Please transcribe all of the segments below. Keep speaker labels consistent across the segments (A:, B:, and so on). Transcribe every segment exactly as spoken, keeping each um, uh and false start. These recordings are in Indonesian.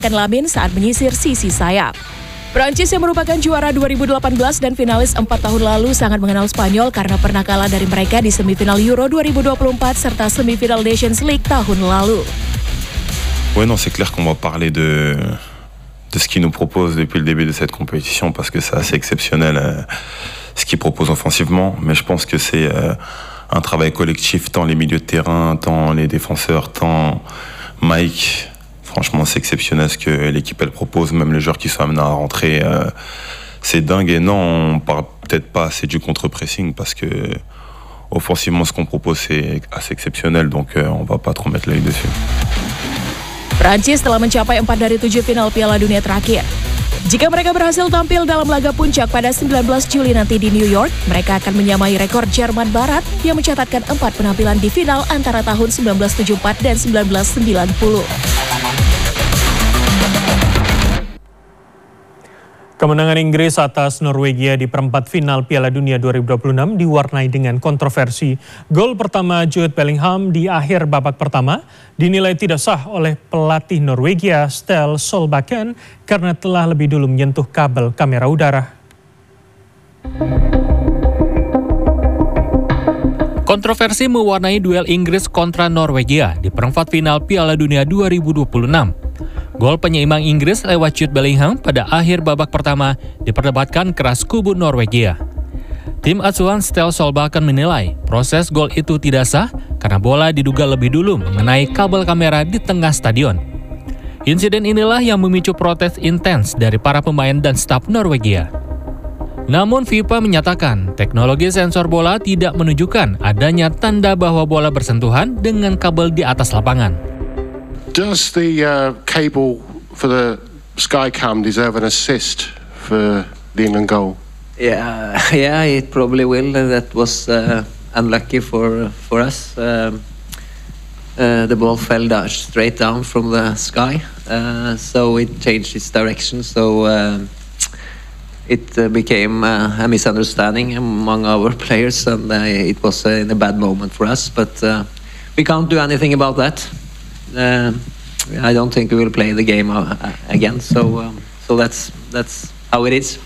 A: Lamin saat menyisir sisi sayap. Prancis yang merupakan juara dua ribu delapan belas dan finalis empat tahun lalu sangat mengenal Spanyol karena pernah kalah dari mereka di semifinal Euro dua ribu dua puluh empat serta semifinal Nations League tahun lalu.
B: Ouais, non, c'est clair qu'on va parler de, de ce qu'ils nous proposent depuis le début de cette compétition parce que c'est assez exceptionnel euh, ce qu'ils proposent offensivement, mais je pense que c'est euh, un travail collectif, tant les milieux de terrain, tant les défenseurs, tant Mike. Franchement, c'est exceptionnel ce que l'équipe elle propose, même les joueurs qui sont amenés à rentrer, euh, c'est dingue. Et non, on parle peut-être pas assez du contre-pressing parce que offensivement, ce qu'on propose c'est assez exceptionnel, donc euh, on va pas trop mettre l'œil dessus.
A: Prancis telah mencapai empat dari tujuh final Piala Dunia terakhir. Jika mereka berhasil tampil dalam laga puncak pada sembilan belas Juli nanti di New York, mereka akan menyamai rekor Jerman Barat yang mencatatkan empat penampilan di final antara tahun seribu sembilan ratus tujuh puluh empat dan seribu sembilan ratus sembilan puluh.
C: Kemenangan Inggris atas Norwegia di perempat final Piala Dunia dua ribu dua puluh enam diwarnai dengan kontroversi. Gol pertama Jude Bellingham di akhir babak pertama dinilai tidak sah oleh pelatih Norwegia Ståle Solbakken karena telah lebih dulu menyentuh kabel kamera udara.
D: Kontroversi mewarnai duel Inggris kontra Norwegia di perempat final Piala Dunia dua ribu dua puluh enam. Gol penyeimbang Inggris lewat Jude Bellingham pada akhir babak pertama diperdebatkan keras kubu Norwegia. Tim asuhan Ståle Solbakken menilai proses gol itu tidak sah karena bola diduga lebih dulu mengenai kabel kamera di tengah stadion. Insiden inilah yang memicu protes intens dari para pemain dan staf Norwegia. Namun FIFA menyatakan teknologi sensor bola tidak menunjukkan adanya tanda bahwa bola bersentuhan dengan kabel di atas lapangan.
E: Does the uh, cable for the Skycam deserve an assist for the England goal?
F: Yeah, yeah, it probably will. That was uh, unlucky for for us. Um, uh, the ball fell down, straight down from the sky, uh, so it changed its direction. So uh, it uh, became uh, a misunderstanding among our players, and uh, it was uh, in a bad moment for us. But uh, we can't do anything about that. Uh, I don't think we will play the game uh, again. So, um, so that's that's how it is.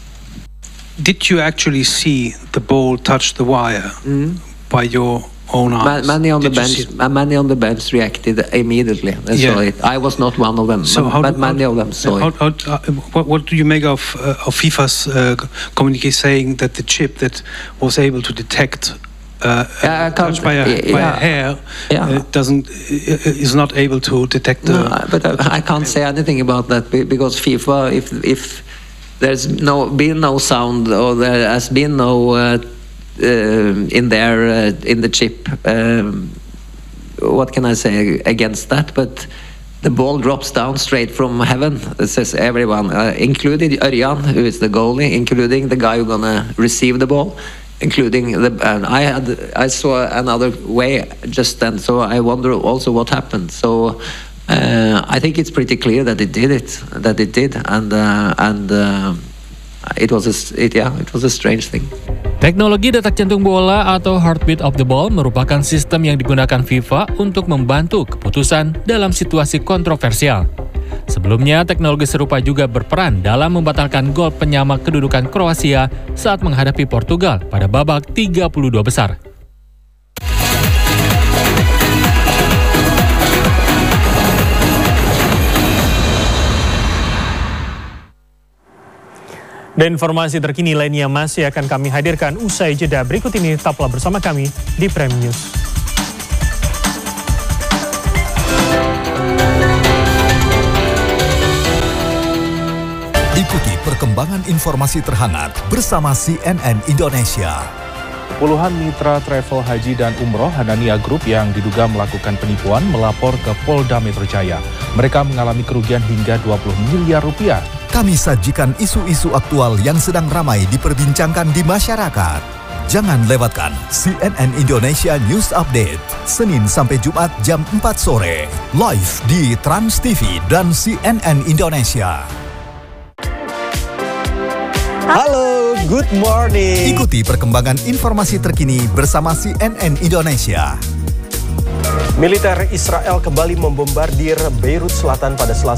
G: Did you actually see the ball touch the wire mm. by your own eyes?
F: Many on
G: Did
F: the bench, many on the bench reacted immediately. They
G: yeah.
F: saw it. I was not one of them,
G: so
F: but,
G: how
F: but
G: do,
F: many
G: how,
F: of them saw
G: how,
F: it.
G: How, uh, what, what do you make of uh, of FIFA's uh, communique saying that the chip that was able to detect Uh, uh, touched by a, yeah, by a hair yeah. uh, doesn't uh, is not able to detect the.
F: No, but I, I can't say anything about that because FIFA, if if there's no been no sound or there has been no uh, uh, in there uh, in the chip, um, what can I say against that? But the ball drops down straight from heaven. It says everyone, uh, including Örjan, who is the goalie, including the guy who's gonna receive the ball. Including the, and I had, I saw another way just then, so I wonder also what happened. So uh, I think it's pretty clear that it did it, that it did, and uh, and uh, it was a, it, yeah, it was a strange thing.
D: Teknologi detak jantung bola atau heartbeat of the ball merupakan sistem yang digunakan FIFA untuk membantu keputusan dalam situasi kontroversial. Sebelumnya, teknologi serupa juga berperan dalam membatalkan gol penyama kedudukan Kroasia saat menghadapi Portugal pada babak tiga puluh dua besar.
C: Dan informasi terkini lainnya masih akan kami hadirkan usai jeda. Berikut ini tetaplah bersama kami di Prime News.
H: Ikuti perkembangan informasi terhangat bersama C N N Indonesia.
I: Puluhan mitra travel haji dan umroh Hanania Group yang diduga melakukan penipuan melapor ke Polda Metro Jaya. Mereka mengalami kerugian hingga dua puluh miliar rupiah.
H: Kami sajikan isu-isu aktual yang sedang ramai diperbincangkan di masyarakat. Jangan lewatkan C N N Indonesia News Update, Senin sampai Jumat jam empat sore, live di Trans T V dan C N N Indonesia.
J: Halo, good morning.
H: Ikuti perkembangan informasi terkini bersama C N N Indonesia.
J: Militer Israel kembali membombardir Beirut Selatan pada Selasa